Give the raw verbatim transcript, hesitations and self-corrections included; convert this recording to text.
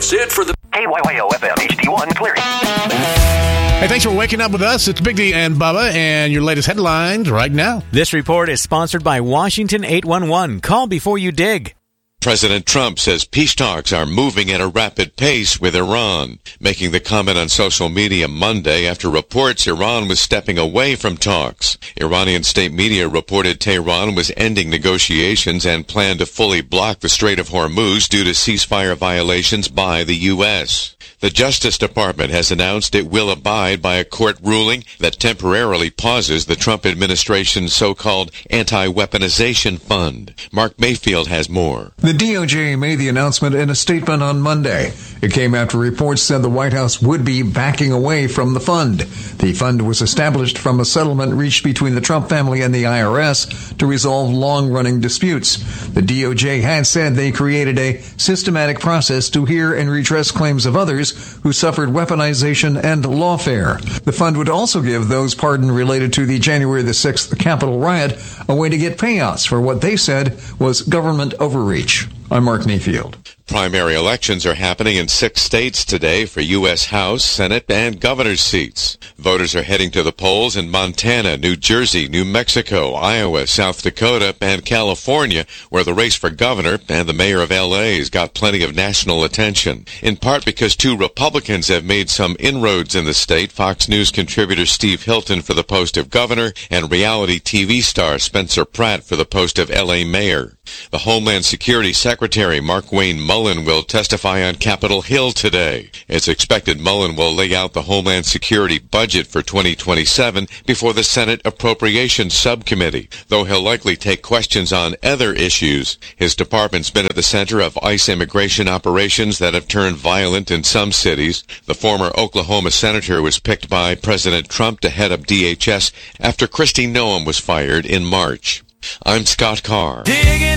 That's it for the K Y Y O F M H D one clearing. Hey, thanks for waking up with us. It's Big D and Bubba, and your latest headlines right now. This report is sponsored by Washington eight one one. Call before you dig. President Trump says peace talks are moving at a rapid pace with Iran, making the comment on social media Monday after reports Iran was stepping away from talks. Iranian state media reported Tehran was ending negotiations and planned to fully block the Strait of Hormuz due to ceasefire violations by the U S. The Justice Department has announced it will abide by a court ruling that temporarily pauses the Trump administration's so-called anti-weaponization fund. Mark Mayfield has more. The D O J made the announcement in a statement on Monday. It came after reports said the White House would be backing away from the fund. The fund was established from a settlement reached between the Trump family and the I R S to resolve long-running disputes. The D O J had said they created a systematic process to hear and redress claims of others who suffered weaponization and lawfare. The fund would also give those pardoned related to the January the sixth Capitol riot a way to get payouts for what they said was government overreach. I'm Mark Mayfield. Primary elections are happening in six states today for U S House, Senate, and governor's seats. Voters are heading to the polls in Montana, New Jersey, New Mexico, Iowa, South Dakota, and California, where the race for governor and the mayor of L A has got plenty of national attention. In part because two Republicans have made some inroads in the state, Fox News contributor Steve Hilton for the post of governor and reality T V star Spencer Pratt for the post of L A mayor. The Homeland Security Secretary Mark Wayne Mullen will testify on Capitol Hill today. It's expected Mullen will lay out the Homeland Security budget for twenty twenty-seven before the Senate Appropriations Subcommittee, though he'll likely take questions on other issues. His department's been at the center of ICE immigration operations that have turned violent in some cities. The former Oklahoma senator was picked by President Trump to head up D H S after Kristi Noem was fired in March. I'm Scott Carr. digging